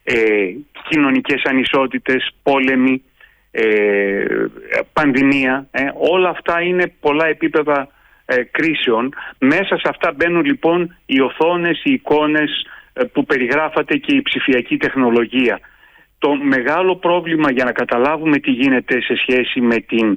κοινωνικές ανισότητες, πόλεμοι, πανδημία. Όλα αυτά είναι πολλά επίπεδα κρίσεων. Μέσα σε αυτά μπαίνουν λοιπόν οι οθόνες, οι εικόνες που περιγράφατε και η ψηφιακή τεχνολογία. Το μεγάλο πρόβλημα για να καταλάβουμε τι γίνεται σε σχέση με την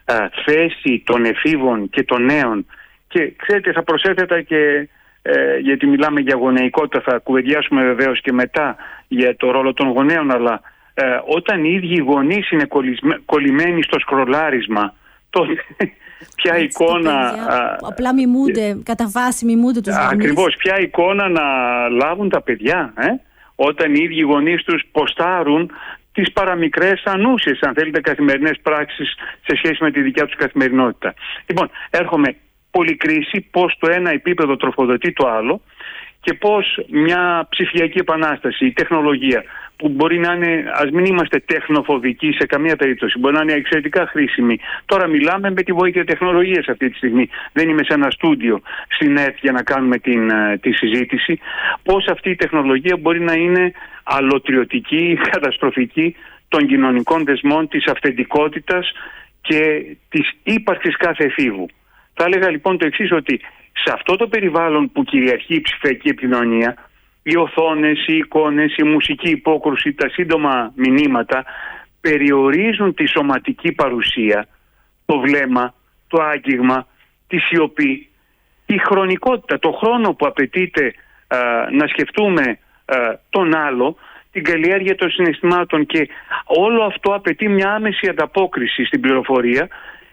θέση των εφήβων και των νέων, και ξέρετε, θα προσέθετα και γιατί μιλάμε για γονεϊκότητα, θα κουβεντιάσουμε βεβαίως και μετά για το ρόλο των γονέων, αλλά όταν οι ίδιοι οι γονείς είναι κολλημένοι στο σκρολάρισμα, τότε ποια εικόνα... απλά μιμούνται, κατά βάση μιμούνται τους γονείς. Ακριβώς, ποια εικόνα να λάβουν τα παιδιά, όταν οι ίδιοι γονείς τους ποστάρουν τις παραμικρές ανούσιες, αν θέλετε, καθημερινές πράξεις σε σχέση με τη δικιά τους καθημερινότητα. Λοιπόν, έρχομαι πολύ κρίση, πώς το ένα επίπεδο τροφοδοτεί το άλλο και πώς μια ψηφιακή επανάσταση, η τεχνολογία, που μπορεί να είναι, ας μην είμαστε τεχνοφοβικοί σε καμία περίπτωση, μπορεί να είναι εξαιρετικά χρήσιμη. Τώρα μιλάμε με τη βοήθεια τεχνολογίας αυτή τη στιγμή. Δεν είμαι σε ένα στούντιο στην ΕΡΤ για να κάνουμε τη συζήτηση. Πώς αυτή η τεχνολογία μπορεί να είναι αλωτριωτική, καταστροφική των κοινωνικών δεσμών, της αυθεντικότητας και της ύπαρξης κάθε εφήβου. Θα έλεγα λοιπόν το εξής, ότι σε αυτό το περιβάλλον που κυριαρχεί η ψηφιακή επικοινωνία, οι οθόνες, οι εικόνες, η μουσική υπόκρουση, τα σύντομα μηνύματα περιορίζουν τη σωματική παρουσία, το βλέμμα, το άγγιγμα, τη σιωπή, τη χρονικότητα, το χρόνο που απαιτείται να σκεφτούμε τον άλλο, την καλλιέργεια των συναισθημάτων, και όλο αυτό απαιτεί μια άμεση ανταπόκριση στην πληροφορία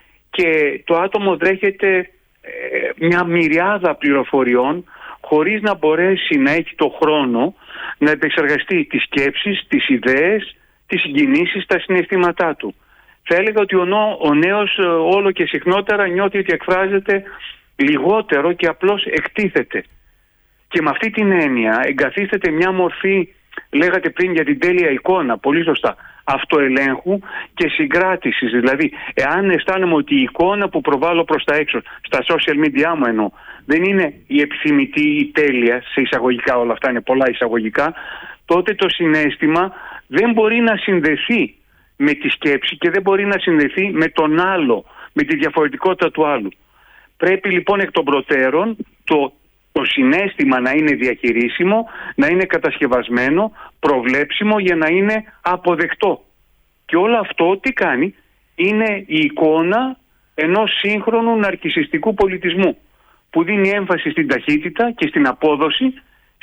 και το άτομο δέχεται μια μυριάδα πληροφοριών χωρίς να μπορέσει να έχει το χρόνο να επεξεργαστεί τις σκέψεις, τις ιδέες, τις συγκινήσεις, τα συναισθήματά του. Θα έλεγα ότι ο νέος όλο και συχνότερα νιώθει ότι εκφράζεται λιγότερο και απλώς εκτίθεται. Και με αυτή την έννοια εγκαθίσταται μια μορφή, λέγατε πριν για την τέλεια εικόνα, πολύ σωστά, αυτοελέγχου και συγκράτησης. Δηλαδή, εάν αισθάνομαι ότι η εικόνα που προβάλλω προς τα έξω, στα social media μου εννοώ, δεν είναι η επιθυμητή, η τέλεια, σε εισαγωγικά, όλα αυτά είναι πολλά εισαγωγικά, τότε το συναίσθημα δεν μπορεί να συνδεθεί με τη σκέψη και δεν μπορεί να συνδεθεί με τον άλλο, με τη διαφορετικότητα του άλλου. Πρέπει λοιπόν εκ των προτέρων το συναίσθημα να είναι διαχειρίσιμο, να είναι κατασκευασμένο, προβλέψιμο για να είναι αποδεκτό. Και όλο αυτό τι κάνει? Είναι η εικόνα ενός σύγχρονου ναρκισσιστικού πολιτισμού που δίνει έμφαση στην ταχύτητα και στην απόδοση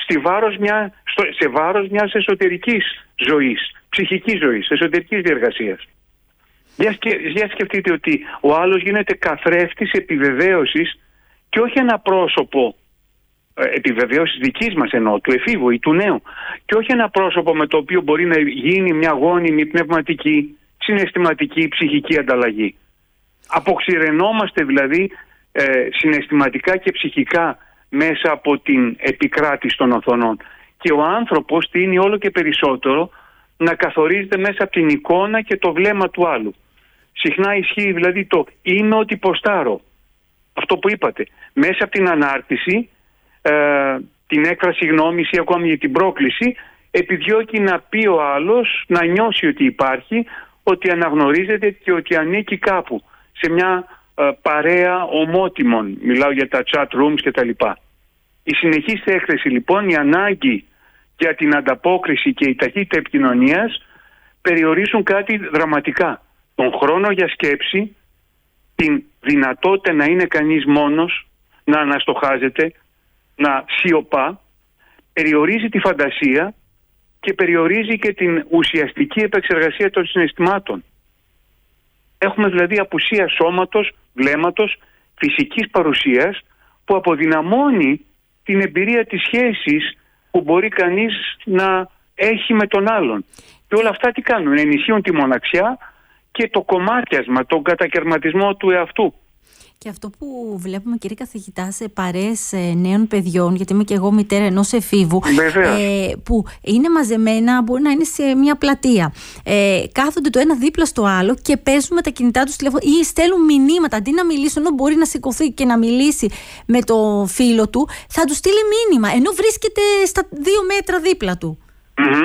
σε βάρος μιας εσωτερικής ζωής, ψυχικής ζωής, εσωτερικής διεργασίας. Για σκεφτείτε ότι ο άλλος γίνεται καθρέφτης επιβεβαίωσης και όχι ένα πρόσωπο επιβεβαίωσης δικής μας, εννοώ, του εφήβου ή του νέου, και όχι ένα πρόσωπο με το οποίο μπορεί να γίνει μια γόνιμη πνευματική, συναισθηματική, ψυχική ανταλλαγή. Αποξηρενόμαστε δηλαδή συναισθηματικά και ψυχικά μέσα από την επικράτηση των οθονών, και ο άνθρωπος τείνει όλο και περισσότερο να καθορίζεται μέσα από την εικόνα και το βλέμμα του άλλου. Συχνά ισχύει δηλαδή το είμαι ότι ποστάρω, αυτό που είπατε, μέσα από την ανάρτηση, την έκφραση γνώμης ή ακόμη για την πρόκληση, επιδιώκει να πει ο άλλος, να νιώσει ότι υπάρχει, ότι αναγνωρίζεται και ότι ανήκει κάπου σε μια παρέα ομότιμων. Μιλάω για τα chat rooms και τα λοιπά. Η συνεχής έκθεση λοιπόν, η ανάγκη για την ανταπόκριση και η ταχύτητα επικοινωνίας περιορίζουν κάτι δραματικά. Τον χρόνο για σκέψη, την δυνατότητα να είναι κανείς μόνος, να αναστοχάζεται, να σιωπά, περιορίζει τη φαντασία και περιορίζει και την ουσιαστική επεξεργασία των συναισθημάτων. Έχουμε δηλαδή απουσία σώματος, βλέμματος, φυσικής παρουσίας που αποδυναμώνει την εμπειρία της σχέσης που μπορεί κανείς να έχει με τον άλλον. Και όλα αυτά τι κάνουν? Ενισχύουν τη μοναξιά και το κομμάτιασμα, τον κατακαιρματισμό του εαυτού. Και αυτό που βλέπουμε, κύριε καθηγητά, σε παρέες νέων παιδιών, γιατί είμαι και εγώ μητέρα ενός εφήβου, που είναι μαζεμένα, μπορεί να είναι σε μια πλατεία. Κάθονται το ένα δίπλα στο άλλο και παίζουν με τα κινητά τους τηλέφωνα ή στέλνουν μηνύματα. Αντί να μιλήσουν, ενώ μπορεί να σηκωθεί και να μιλήσει με το φίλο του, θα του στείλει μήνυμα, ενώ βρίσκεται στα 2 μέτρα δίπλα του.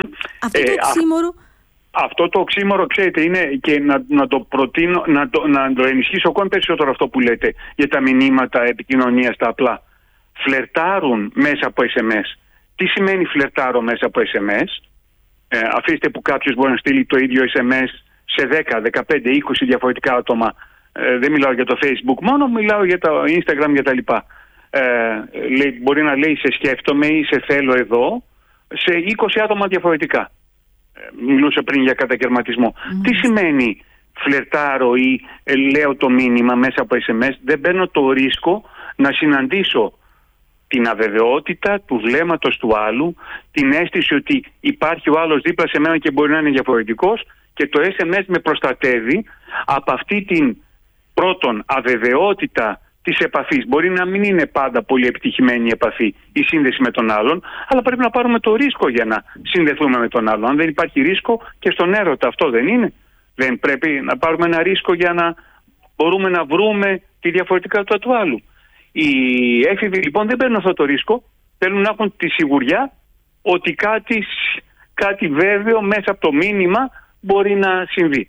Αυτό το οξύμορο... Αυτό το οξύμορο, ξέρετε, είναι και να το προτείνω, να το ενισχύσω ακόμη περισσότερο αυτό που λέτε για τα μηνύματα επικοινωνίας τα απλά. Φλερτάρουν μέσα από SMS. Τι σημαίνει φλερτάρω μέσα από SMS? Αφήστε που κάποιος μπορεί να στείλει το ίδιο SMS σε 10, 15, 20 διαφορετικά άτομα. Δεν μιλάω για το Facebook μόνο, μιλάω για το Instagram και τα λοιπά. Μπορεί να λέει σε σκέφτομαι ή σε θέλω εδώ σε 20 άτομα διαφορετικά. Μιλούσε πριν για κατακαιρματισμό. Τι σημαίνει φλερτάρω ή λέω το μήνυμα μέσα από SMS? Δεν παίρνω το ρίσκο να συναντήσω την αβεβαιότητα του βλέμματος του άλλου, την αίσθηση ότι υπάρχει ο άλλος δίπλα σε μένα και μπορεί να είναι διαφορετικός, και το SMS με προστατεύει από αυτή την πρώτον αβεβαιότητα της επαφής. Μπορεί να μην είναι πάντα πολύ επιτυχημένη η επαφή, η σύνδεση με τον άλλον, αλλά πρέπει να πάρουμε το ρίσκο για να συνδεθούμε με τον άλλον. Αν δεν υπάρχει ρίσκο και στον έρωτα, αυτό δεν είναι? Δεν πρέπει να πάρουμε ένα ρίσκο για να μπορούμε να βρούμε τη διαφορετικότητα του άλλου? Οι έφηβοι λοιπόν δεν παίρνουν αυτό το ρίσκο, θέλουν να έχουν τη σιγουριά ότι κάτι βέβαιο μέσα από το μήνυμα μπορεί να συμβεί.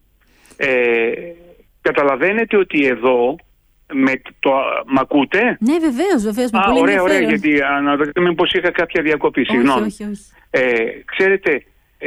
Καταλαβαίνετε ότι εδώ μ' ακούτε? Ναι, βεβαίως. Ωραία, γιατί αναρωτηθούμε πως είχα κάποια διακοπή. Συγγνώμη. Όχι. Ξέρετε,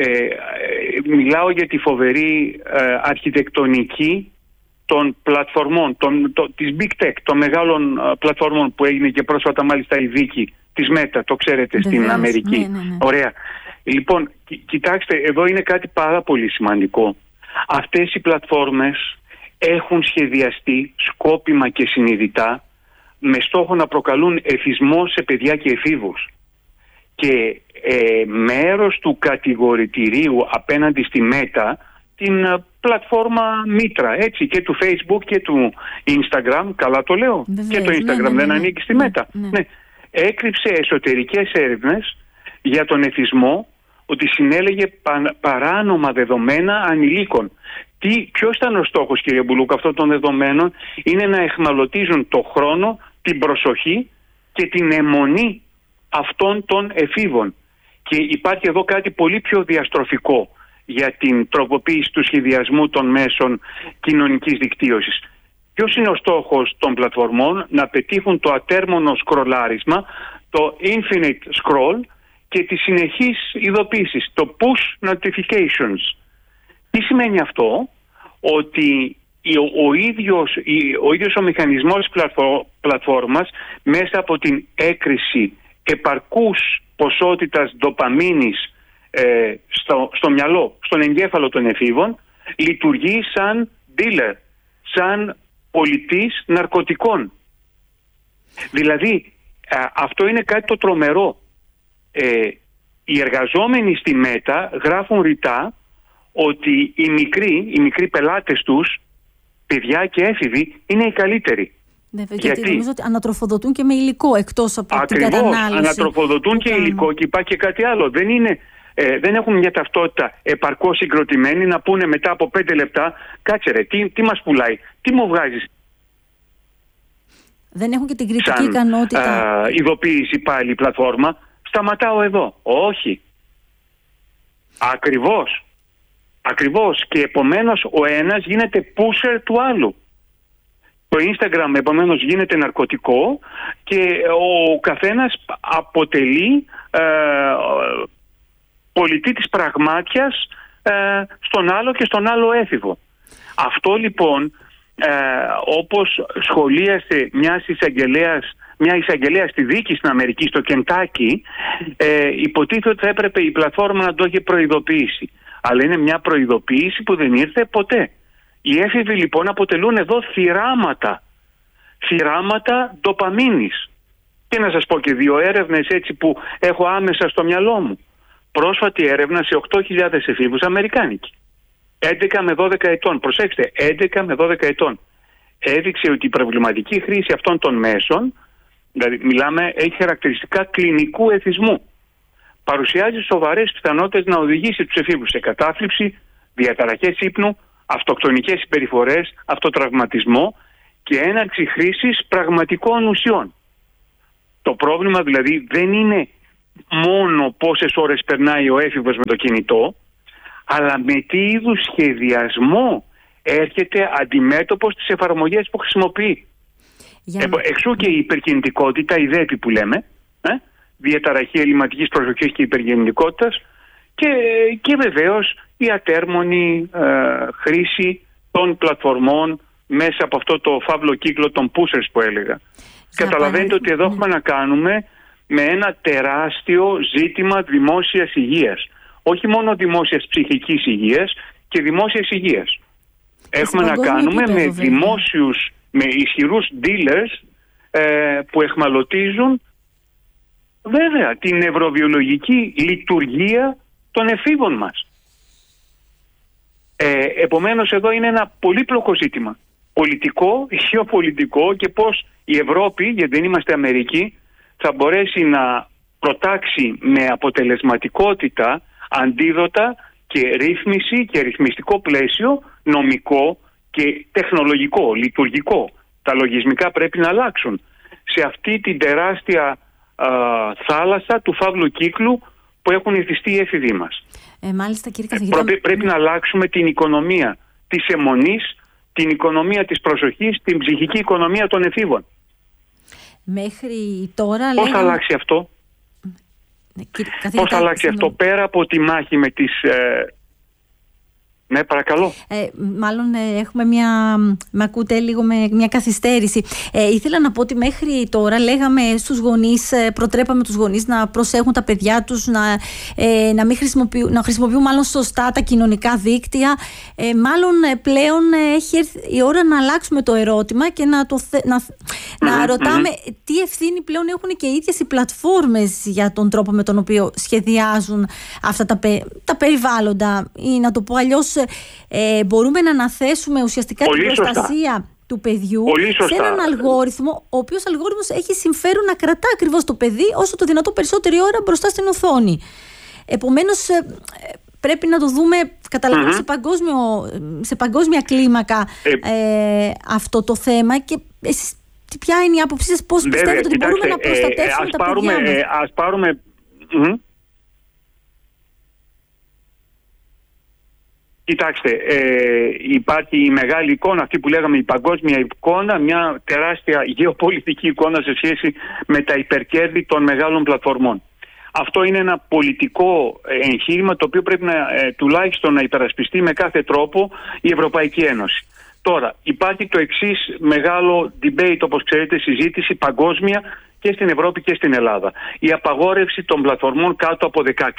μιλάω για τη φοβερή αρχιτεκτονική των πλατφορμών, της Big Tech, των μεγάλων πλατφορμών που έγινε και πρόσφατα μάλιστα η δίκη της Meta, το ξέρετε, στην Αμερική. Ναι. Ωραία. Λοιπόν, κοιτάξτε, εδώ είναι κάτι πάρα πολύ σημαντικό. Αυτές οι πλατφόρμες έχουν σχεδιαστεί σκόπιμα και συνειδητά με στόχο να προκαλούν εθισμό σε παιδιά και εφήβους. Και μέρος του κατηγορητηρίου απέναντι στη Meta, την πλατφόρμα μήτρα, έτσι, και του Facebook και του Instagram, καλά το λέω? Βεβαίως, και το Instagram δεν ανήκει στη Meta. Ναι. Έκρυψε εσωτερικές έρευνες για τον εθισμό, ότι συνέλεγε παράνομα δεδομένα ανηλίκων. Ποιος ήταν ο στόχος, κύριε Μπουλούκα, αυτών των δεδομένων? Είναι να εχμαλωτίζουν το χρόνο, την προσοχή και την αιμονή αυτών των εφήβων. Και υπάρχει εδώ κάτι πολύ πιο διαστροφικό για την τροποποίηση του σχεδιασμού των μέσων κοινωνικής δικτύωσης. Ποιος είναι ο στόχος των πλατφορμών? Να πετύχουν το ατέρμονο σκρολάρισμα, το infinite scroll και τις συνεχείς ειδοποίησεις, το push notifications. Τι σημαίνει αυτό? Ότι ο ίδιος ο μηχανισμός της πλατφόρμας, μέσα από την έκρηση επαρκούς ποσότητας ντοπαμίνης στο μυαλό, στον εγκέφαλο των εφήβων, λειτουργεί σαν dealer, σαν πολιτής ναρκωτικών. Δηλαδή αυτό είναι κάτι το τρομερό. Οι εργαζόμενοι στη Meta γράφουν ρητά ότι οι μικροί πελάτες τους, παιδιά και έφηβοι, είναι οι καλύτεροι. Γιατί νομίζω ότι ανατροφοδοτούν και με υλικό εκτός από την κατανάλωση. Ακριβώς, ανατροφοδοτούν και υλικό, και υπάρχει και κάτι άλλο. Δεν έχουν μια ταυτότητα επαρκώς συγκροτημένη να πούνε μετά από 5 λεπτά, κάτσε ρε, τι μας πουλάει, τι μου βγάζεις? Δεν έχουν και την κριτική ικανότητα. Ειδοποίηση πάλι η πλατφόρμα, σταματάω εδώ. Όχι. Ακριβώς. Και επομένως ο ένας γίνεται pusher του άλλου. Το Instagram επομένως γίνεται ναρκωτικό και ο καθένας αποτελεί πολιτή της πραγμάτιας στον άλλο και στον άλλο έφηβο. Αυτό λοιπόν, όπως σχολίασε μια εισαγγελέα στη δίκη στην Αμερική, στο Κεντάκι, υποτίθεται ότι θα έπρεπε η πλατφόρμα να το έχει προειδοποιήσει. Αλλά είναι μια προειδοποίηση που δεν ήρθε ποτέ. Οι έφηβοι λοιπόν αποτελούν εδώ θυράματα ντοπαμίνης. Και να σας πω και 2 έρευνες έτσι που έχω άμεσα στο μυαλό μου. Πρόσφατη έρευνα σε 8.000 εφήβους αμερικάνικοι. 11 με 12 ετών. Προσέξτε, 11 με 12 ετών. Έδειξε ότι η προβληματική χρήση αυτών των μέσων, δηλαδή έχει χαρακτηριστικά κλινικού εθισμού. Παρουσιάζει σοβαρές πιθανότητες να οδηγήσει τους εφήβους σε κατάθλιψη, διαταραχές ύπνου, αυτοκτονικές συμπεριφορές, αυτοτραυματισμό και έναρξη χρήσης πραγματικών ουσιών. Το πρόβλημα δηλαδή δεν είναι μόνο πόσες ώρες περνάει ο έφηβος με το κινητό, αλλά με τι είδους σχεδιασμό έρχεται αντιμέτωπος στις εφαρμογές που χρησιμοποιεί. Εξού και η υπερκινητικότητα, η ΔΕΠΗ που λέμε, διαταραχή ελλειμματικής προσοχής και υπερκινητικότητας, και βεβαίως η ατέρμονη χρήση των πλατφορμών μέσα από αυτό το φαύλο κύκλο των pushers που έλεγα. Καταλαβαίνετε ότι εδώ έχουμε να κάνουμε με ένα τεράστιο ζήτημα δημόσιας υγείας. Όχι μόνο δημόσιας ψυχικής υγείας και δημόσιας υγείας. Έχουμε να κάνουμε με ισχυρούς dealers που εχμαλωτίζουν βέβαια την νευροβιολογική λειτουργία των εφήβων μας. Επομένως εδώ είναι ένα πολύπλοκο ζήτημα. Πολιτικό, γεωπολιτικό, και πώς η Ευρώπη, γιατί δεν είμαστε Αμερική, θα μπορέσει να προτάξει με αποτελεσματικότητα αντίδοτα και ρύθμιση και ρυθμιστικό πλαίσιο, νομικό και τεχνολογικό, λειτουργικό. Τα λογισμικά πρέπει να αλλάξουν σε αυτή την τεράστια θάλασσα του φαύλου κύκλου που έχουν εθιστεί οι έφηβοι μας. Μάλιστα, κύριε καθηγητά. Πρέπει να αλλάξουμε την οικονομία της αιμονής, την οικονομία της προσοχής, την ψυχική οικονομία των εφήβων. Μέχρι τώρα πώς θα αλλάξει αυτό? Πώς θα αλλάξει αυτό πέρα από τη μάχη με τις... Ναι, παρακαλώ. Μάλλον έχουμε με ακούτε λίγο με μια καθυστέρηση. Ήθελα να πω ότι μέχρι τώρα λέγαμε στους γονείς, προτρέπαμε τους γονείς να προσέχουν τα παιδιά τους, να χρησιμοποιούν μάλλον σωστά τα κοινωνικά δίκτυα. Μάλλον πλέον έχει έρθει η ώρα να αλλάξουμε το ερώτημα και να ρωτάμε τι ευθύνη πλέον έχουν και οι ίδιες οι πλατφόρμες για τον τρόπο με τον οποίο σχεδιάζουν αυτά τα περιβάλλοντα, ή να το πω αλλιώς, μπορούμε να αναθέσουμε ουσιαστικά την προστασία του παιδιού σε έναν αλγόριθμο, ο οποίος αλγόριθμος έχει συμφέρον να κρατά ακριβώς το παιδί όσο το δυνατό περισσότερη ώρα μπροστά στην οθόνη. Επομένως πρέπει να το δούμε, καταλαβαίνω, σε παγκόσμια κλίμακα αυτό το θέμα. Και εσείς, ποια είναι η άποψή σας, πώς πιστεύετε ότι μπορούμε να προστατεύσουμε τα παιδιά μας? Ας πάρουμε... Κοιτάξτε, υπάρχει η μεγάλη εικόνα, αυτή που λέγαμε η παγκόσμια εικόνα, μια τεράστια γεωπολιτική εικόνα σε σχέση με τα υπερκέρδη των μεγάλων πλατφορμών. Αυτό είναι ένα πολιτικό εγχείρημα το οποίο πρέπει τουλάχιστον να υπερασπιστεί με κάθε τρόπο η Ευρωπαϊκή Ένωση. Τώρα, υπάρχει το εξής μεγάλο debate, όπως ξέρετε, συζήτηση παγκόσμια και στην Ευρώπη και στην Ελλάδα. Η απαγόρευση των πλατφορμών κάτω από 16.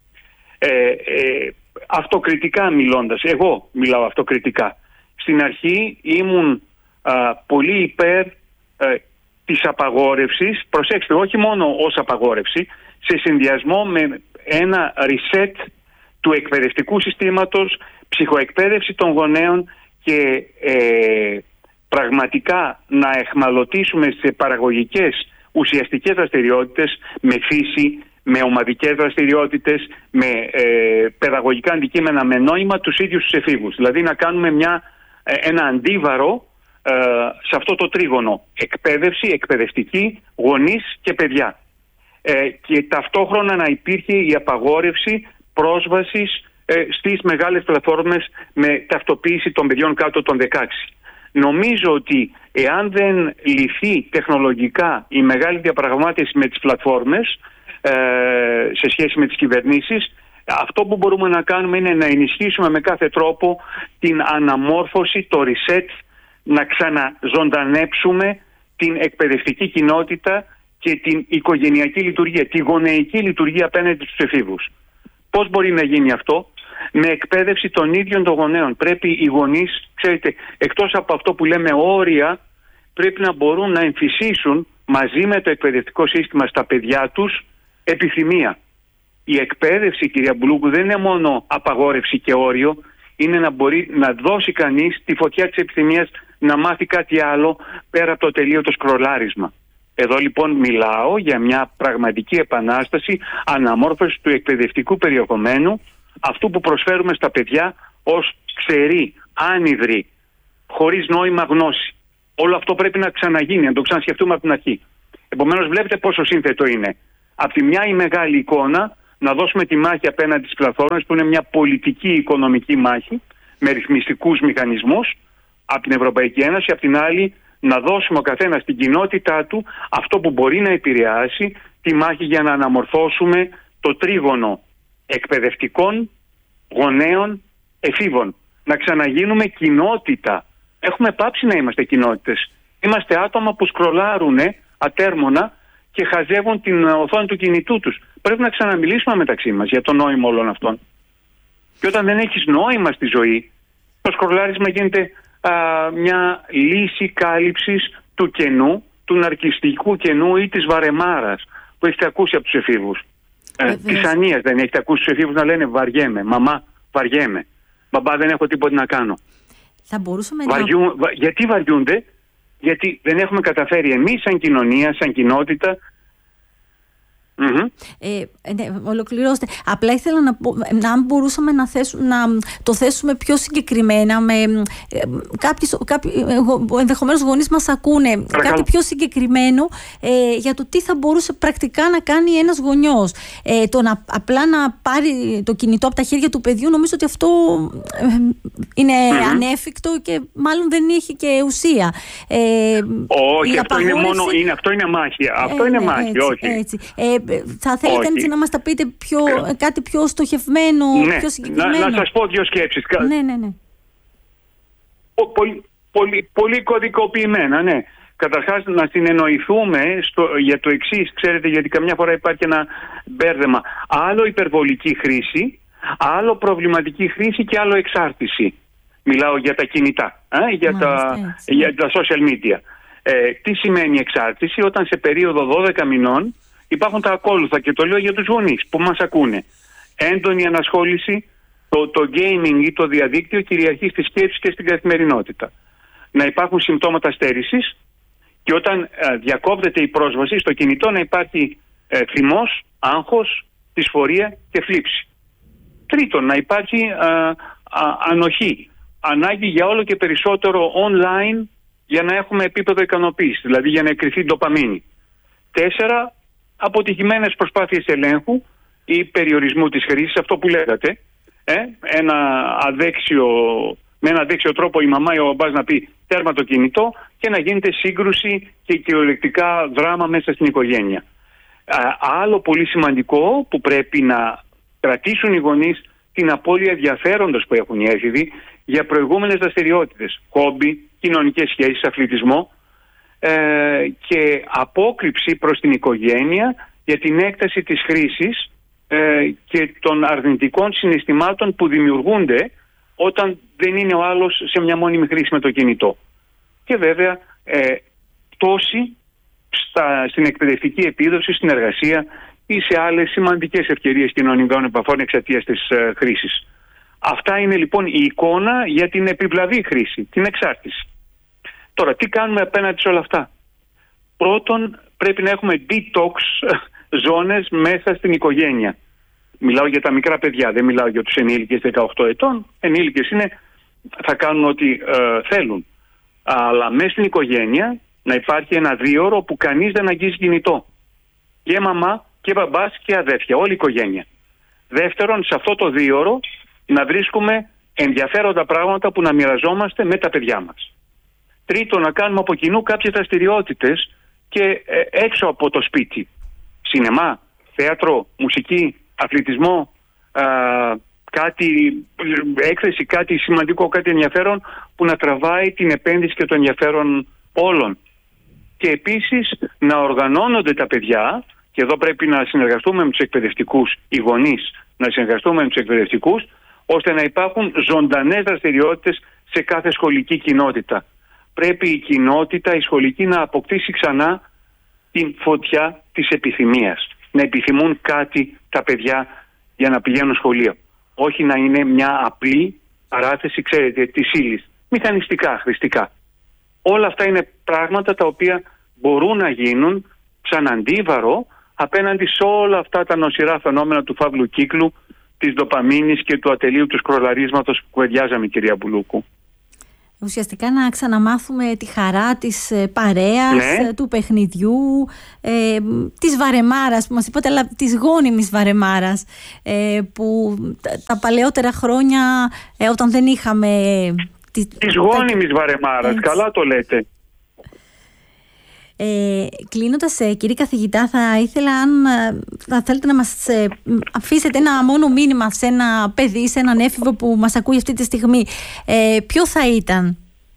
Αυτοκριτικά μιλώντας, εγώ μιλάω αυτοκριτικά. Στην αρχή ήμουν πολύ υπέρ της απαγόρευσης, προσέξτε, όχι μόνο ως απαγόρευση, σε συνδυασμό με ένα reset του εκπαιδευτικού συστήματος, ψυχοεκπαίδευση των γονέων και πραγματικά να εχμαλωτήσουμε σε παραγωγικές ουσιαστικές δραστηριότητες, με φύση, με ομαδικές δραστηριότητες, με παιδαγωγικά αντικείμενα, με νόημα τους ίδιους τους εφήβους. Δηλαδή να κάνουμε ένα αντίβαρο σε αυτό το τρίγωνο: εκπαίδευση, εκπαιδευτική, γονείς και παιδιά. Και ταυτόχρονα να υπήρχε η απαγόρευση πρόσβασης στις μεγάλες πλατφόρμες με ταυτοποίηση των παιδιών κάτω των 16. Νομίζω ότι εάν δεν λυθεί τεχνολογικά η μεγάλη διαπραγμάτευση με τις πλατφόρμες σε σχέση με τις κυβερνήσεις, αυτό που μπορούμε να κάνουμε είναι να ενισχύσουμε με κάθε τρόπο την αναμόρφωση, το reset, να ξαναζωντανέψουμε την εκπαιδευτική κοινότητα και την οικογενειακή λειτουργία, τη γονεϊκή λειτουργία απέναντι στους εφήβους. Πώς μπορεί να γίνει αυτό? Με εκπαίδευση των ίδιων των γονέων. Πρέπει οι γονείς, ξέρετε, εκτός από αυτό που λέμε όρια, πρέπει να μπορούν να εμφυσίσουν μαζί με το εκπαιδευτικό σύστημα στα παιδιά τους επιθυμία. Η εκπαίδευση, κυρία Μπουλούκου, δεν είναι μόνο απαγόρευση και όριο, είναι να μπορεί να δώσει κανείς τη φωτιά της επιθυμίας να μάθει κάτι άλλο πέρα από το τελείωτο σκρολάρισμα. Εδώ λοιπόν μιλάω για μια πραγματική επανάσταση, αναμόρφωση του εκπαιδευτικού περιεχομένου, αυτού που προσφέρουμε στα παιδιά ως ξερή, άνυδρη, χωρίς νόημα γνώση. Όλο αυτό πρέπει να ξαναγίνει, να το ξανασκεφτούμε από την αρχή. Επομένως βλέπετε πόσο σύνθετο είναι. Από τη μια η μεγάλη εικόνα, να δώσουμε τη μάχη απέναντι στις πλατφόρμες, που είναι μια πολιτική οικονομική μάχη με ρυθμιστικούς μηχανισμούς από την Ευρωπαϊκή Ένωση. Από την άλλη, να δώσουμε ο καθένας στην κοινότητά του αυτό που μπορεί να επηρεάσει τη μάχη για να αναμορφώσουμε το τρίγωνο εκπαιδευτικών, γονέων, εφήβων. Να ξαναγίνουμε κοινότητα. Έχουμε πάψει να είμαστε κοινότητες. Είμαστε άτομα που σκρολάρουν ατέρμονα και χαζεύουν την οθόνη του κινητού τους. Πρέπει να ξαναμιλήσουμε μεταξύ μας για το νόημα όλων αυτών. Και όταν δεν έχεις νόημα στη ζωή, το σκρολάρισμα γίνεται μια λύση κάλυψης του κενού, του ναρκιστικού κενού ή της βαρεμάρας που έχετε ακούσει από τους εφήβους. Της ανίας δεν έχετε ακούσει τους εφήβους να λένε βαριέμαι, μαμά βαριέμαι, μπαμπά δεν έχω τίποτα να κάνω. Θα μπορούσαμε Γιατί βαριούνται? Γιατί δεν έχουμε καταφέρει εμείς σαν κοινωνία, σαν κοινότητα. Ναι, ολοκληρώστε. Απλά ήθελα να πω, αν μπορούσαμε να το θέσουμε πιο συγκεκριμένα, με ενδεχομένως γονείς μας ακούνε. Κάτι πιο συγκεκριμένο για το τι θα μπορούσε πρακτικά να κάνει ένας γονιός. Απλά να πάρει το κινητό από τα χέρια του παιδιού, νομίζω ότι αυτό είναι ανέφικτο και μάλλον δεν έχει και ουσία. Όχι, αυτό είναι μάχη. Αυτό είναι μάχη, όχι. Έτσι. Θα θέλετε να μας τα πείτε κάτι πιο στοχευμένο, πιο συγκεκριμένο? Να σας πω δύο σκέψεις. Ναι. Πολύ κωδικοποιημένα, ναι. Καταρχάς να συνεννοηθούμε για το εξής, ξέρετε, γιατί καμιά φορά υπάρχει ένα μπέρδεμα. Άλλο υπερβολική χρήση, άλλο προβληματική χρήση και άλλο εξάρτηση. Μιλάω για τα κινητά, για τα social media. Τι σημαίνει εξάρτηση? Όταν σε περίοδο 12 μηνών υπάρχουν τα ακόλουθα, και το λέω για τους γονείς που μας ακούνε. Έντονη ανασχόληση, το gaming ή το διαδίκτυο κυριαρχεί στη σκέψη και στην καθημερινότητα. Να υπάρχουν συμπτώματα στέρησης, και όταν διακόπτεται η πρόσβαση στο κινητό να υπάρχει θυμός, άγχος, δυσφορία και θλίψη. Τρίτον, να υπάρχει ανοχή, ανάγκη για όλο και περισσότερο online για να έχουμε επίπεδο ικανοποίησης, δηλαδή για να εκκριθεί ντοπαμίνη. 4. Αποτυχημένες προσπάθειες ελέγχου ή περιορισμού της χρήσης, αυτό που λέγατε, με ένα αδέξιο τρόπο η μαμά ή ο μπαμπάς να πει τέρμα το κινητό και να γίνεται σύγκρουση και κυριολεκτικά δράμα μέσα στην οικογένεια. Άλλο πολύ σημαντικό που πρέπει να κρατήσουν οι γονείς, την απώλεια ενδιαφέροντος που έχουν οι έφηβοι για προηγούμενες δραστηριότητες, χόμπι, κοινωνικές σχέσεις, αθλητισμό, και απόκρυψη προς την οικογένεια για την έκταση της χρήσης και των αρνητικών συναισθημάτων που δημιουργούνται όταν δεν είναι ο άλλος σε μια μόνιμη χρήση με το κινητό. Και βέβαια πτώση στην εκπαιδευτική επίδοση, στην εργασία ή σε άλλες σημαντικές ευκαιρίες κοινωνικών επαφών εξαιτίας της χρήσης. Αυτά είναι λοιπόν η εικόνα για την επιβλαβή χρήση, την εξάρτηση. Τώρα, τι κάνουμε απέναντι σε όλα αυτά? Πρώτον, πρέπει να έχουμε detox ζώνες μέσα στην οικογένεια. Μιλάω για τα μικρά παιδιά, δεν μιλάω για τους ενήλικες 18 ετών. Ενήλικες θα κάνουν ό,τι θέλουν. Αλλά μέσα στην οικογένεια να υπάρχει ένα 2ωρο που κανείς δεν αγγίζει κινητό. Και μαμά και μπαμπάς και αδέρφια, όλη η οικογένεια. Δεύτερον, σε αυτό το 2ωρο να βρίσκουμε ενδιαφέροντα πράγματα που να μοιραζόμαστε με τα παιδιά μας. Τρίτον, να κάνουμε από κοινού κάποιες δραστηριότητες και έξω από το σπίτι. Σινεμά, θέατρο, μουσική, αθλητισμό, έκθεση, κάτι σημαντικό, κάτι ενδιαφέρον που να τραβάει την επένδυση και το ενδιαφέρον όλων. Και επίσης να οργανώνονται τα παιδιά, και εδώ πρέπει να συνεργαστούμε με τους εκπαιδευτικούς, οι γονείς να συνεργαστούμε με τους εκπαιδευτικούς, ώστε να υπάρχουν ζωντανές δραστηριότητες σε κάθε σχολική κοινότητα. Πρέπει η κοινότητα, η σχολική, να αποκτήσει ξανά την φωτιά της επιθυμίας. Να επιθυμούν κάτι τα παιδιά για να πηγαίνουν σχολείο. Όχι να είναι μια απλή παράθεση, ξέρετε, της ύλης. Μηχανιστικά, χρηστικά. Όλα αυτά είναι πράγματα τα οποία μπορούν να γίνουν σαν αντίβαρο απέναντι σε όλα αυτά τα νοσηρά φαινόμενα του φαύλου κύκλου, της ντοπαμίνης και του ατελείου του σκρολαρίσματος που κουβεντιάζαμε, κυρία Μπουλούκου. ουσιαστικά να ξαναμάθουμε τη χαρά της παρέας, του παιχνιδιού, της βαρεμάρας που μας είπατε, αλλά της γόνιμης βαρεμάρας, που τα παλαιότερα χρόνια, όταν δεν είχαμε... Της γόνιμης βαρεμάρας, καλά το λέτε. Κλείνοντας, κύριε καθηγητά, θα ήθελα αν θα θέλετε να μας αφήσετε ένα μόνο μήνυμα σε ένα παιδί, σε έναν έφηβο που μας ακούει αυτή τη στιγμή, ποιο θα ήταν?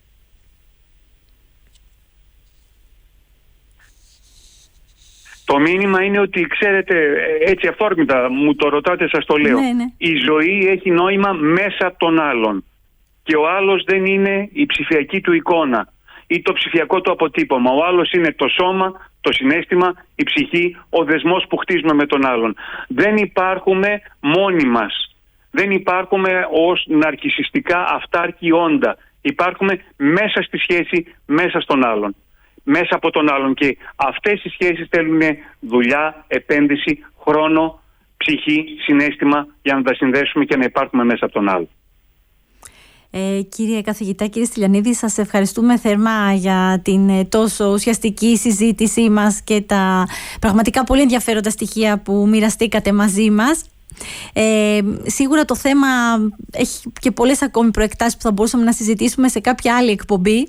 Το μήνυμα είναι ότι, ξέρετε, έτσι αφόρμητα μου το ρωτάτε, σας το λέω. Ναι. Η ζωή έχει νόημα μέσα από τον άλλον. Και ο άλλος δεν είναι η ψηφιακή του εικόνα ή το ψηφιακό του αποτύπωμα. Ο άλλος είναι το σώμα, το συναίσθημα, η ψυχή, ο δεσμός που χτίζουμε με τον άλλον. Δεν υπάρχουμε μόνοι μας. Δεν υπάρχουμε ως ναρκισσιστικά αυτάρκη όντα. Υπάρχουμε μέσα στη σχέση, μέσα στον άλλον. Μέσα από τον άλλον. Και αυτές οι σχέσεις θέλουν δουλειά, επένδυση, χρόνο, ψυχή, συναίσθημα για να τα συνδέσουμε και να υπάρχουμε μέσα από τον άλλον. Κύριε καθηγητά, κύριε Στυλιανίδη, σας ευχαριστούμε θερμά για την τόσο ουσιαστική συζήτησή μας και τα πραγματικά πολύ ενδιαφέροντα στοιχεία που μοιραστήκατε μαζί μας. Σίγουρα το θέμα έχει και πολλές ακόμη προεκτάσεις που θα μπορούσαμε να συζητήσουμε σε κάποια άλλη εκπομπή.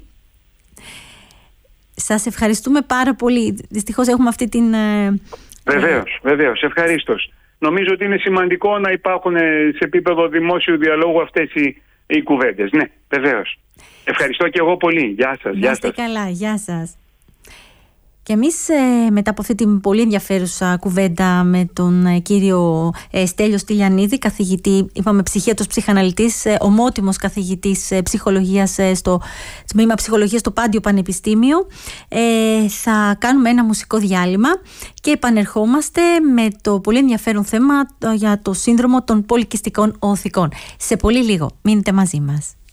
Σας ευχαριστούμε πάρα πολύ. Δυστυχώς έχουμε αυτή την... Βεβαίως, ευχαρίστως. Νομίζω ότι είναι σημαντικό να υπάρχουν σε επίπεδο δημόσιου διαλόγου αυτές οι κουβέντες. Ναι, βεβαίως. Ευχαριστώ και εγώ πολύ. Γεια σας. Να είστε καλά. Γεια σας. Και εμείς μετά από αυτή την πολύ ενδιαφέρουσα κουβέντα με τον κύριο Στέλιο Στυλιανίδη, καθηγητή, είπαμε ψυχίατρος ψυχαναλυτής, ομότιμος καθηγητής ψυχολογίας στο τμήμα ψυχολογίας στο Πάντιο Πανεπιστήμιο, θα κάνουμε ένα μουσικό διάλειμμα και επανερχόμαστε με το πολύ ενδιαφέρον θέμα για το σύνδρομο των πολικυστικών οθικών. Σε πολύ λίγο. Μείνετε μαζί μας.